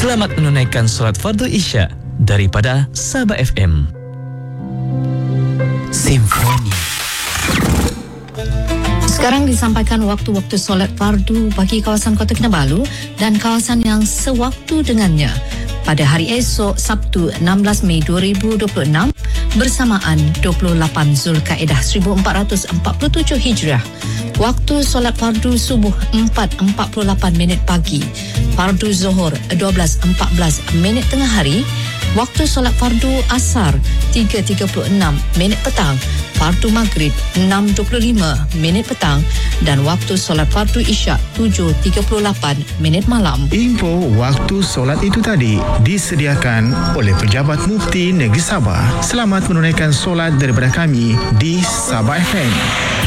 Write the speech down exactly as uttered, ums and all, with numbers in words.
Selamat menunaikan solat fardu Isya daripada Sabah F M. Simfoni. Sekarang disampaikan waktu-waktu solat fardu bagi kawasan Kota Kinabalu dan kawasan yang sewaktu dengannya pada hari esok Sabtu enam belas Mei dua ribu dua puluh enam bersamaan dua puluh lapan Zulkaidah seribu empat ratus empat puluh tujuh Hijrah. Waktu solat fardu subuh empat empat puluh lapan minit pagi, fardu zuhur dua belas empat belas minit tengah hari, waktu solat fardu asar tiga tiga puluh enam minit petang, fardu maghrib enam dua puluh lima minit petang dan waktu solat fardu isyak tujuh tiga puluh lapan minit malam. Info waktu solat itu tadi disediakan oleh Pejabat Mufti Negeri Sabah. Selamat menunaikan solat daripada kami di Sabah F M.